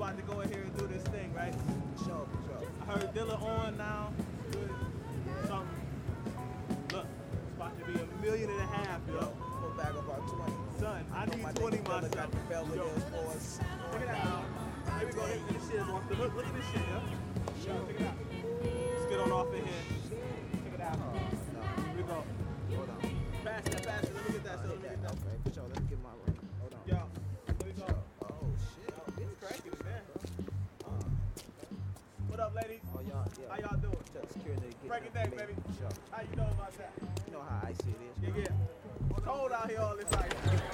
about to go in here and do this thing, right? For sure. I heard Dilla on now. Good. Something. Look, it's about to be $1.5 million, yo. Put back about 20. Son, I need My 20 nigga Dilla myself. got the Belvedere for us. Check it out. Here we go. This shit is off the look. Look at this shit, yo. Check it out. Let's get on off in here. Check it out. Here we go. Hold on. Pass that. Let me get that. Let me get that. Okay, for sure. Let me get my ring. Hold on. Yo, here we go. Oh, shit. It's cracking, man. What up, ladies? Oh, y'all, How y'all doing? Just security. Break it down, baby. For sure. How you know about that? You know how icy it is. Yeah. It's cold out here all this ice.